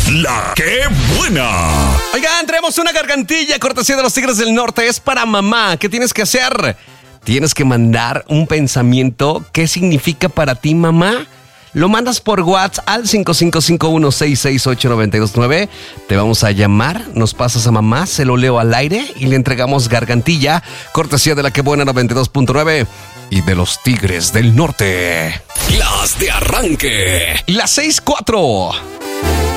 La que buena. Oigan, traemos una gargantilla cortesía de los Tigres del Norte. Es para mamá. ¿Qué tienes que hacer? Tienes que mandar un pensamiento. ¿Qué significa para ti, mamá? Lo mandas por WhatsApp al 5551668929. Te vamos a llamar, nos pasas a mamá, se lo leo al aire y le entregamos gargantilla, cortesía de La que buena 92.9 y de los Tigres del Norte. Las de arranque. Las 6:04.